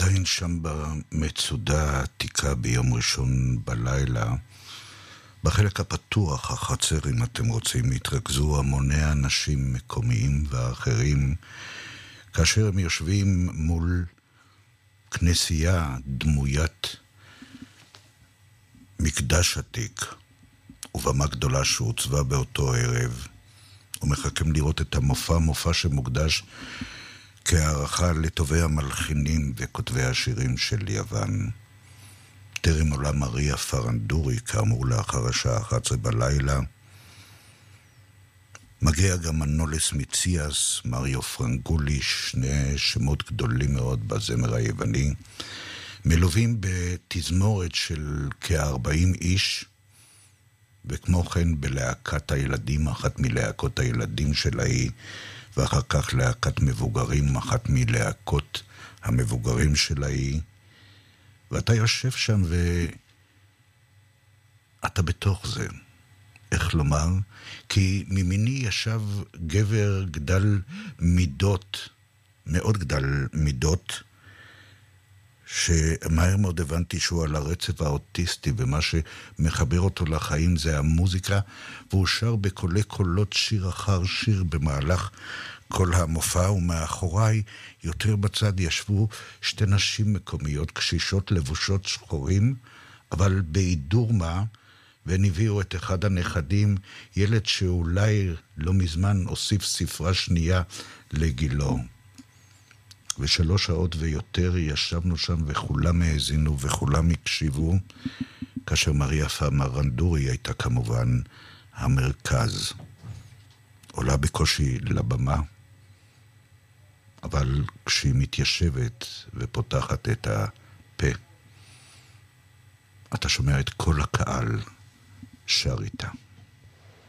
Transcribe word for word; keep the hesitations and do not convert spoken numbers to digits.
עדיין שם במצודה העתיקה ביום ראשון בלילה, בחלק הפתוח, החצר אם אתם רוצים, התרכזו המוני אנשים מקומיים ואחרים, כאשר הם יושבים מול כנסייה דמוית מקדש עתיק, ובמה גדולה שהוצבה באותו ערב, ומחכים לראות את המופע, מופע שמוקדש כהערכה לטובי המלחינים וכותבי השירים של יוון. טרם עולה מריה פרנדורי, כאמור לאחר השעה אחת עשרה בלילה. מגיע גם מנולס מיציאס, מריו פרנגולי, שני שמות גדולים מאוד בזמר היווני, מלווים בתזמורת של כ-ארבעים איש, וכמו כן בלהקת הילדים, אחת מלהקות הילדים שלה, ואחר כך להקת מבוגרים, אחת מלהקות המבוגרים שלה. ואתה יושב שם ואתה בתוך זה. איך לומר? כי ממיני ישב גבר גדל מידות, מאוד גדל מידות, שמהר מאוד הבנתי שהוא על הרצף האוטיסטי, ומה שמחבר אותו לחיים זה המוזיקה, והוא שר בקולי קולות שיר אחר שיר במהלך כל המופע, ומאחוריי יותר בצד ישבו שתי נשים מקומיות, קשישות לבושות שחורים, אבל בהידור מה, והן הביאו את אחד הנכדים, ילד שאולי לא מזמן הוסיף ספרה שנייה לגילו. ושלוש שעות ויותר ישבנו שם וכולם האזינו וכולם הקשיבו, כאשר מריה פרנדורי הייתה כמובן המרכז. עולה בקושי לבמה, אבל כשהיא מתיישבת ופותחת את הפה, אתה שומע את כל הקהל שר איתה.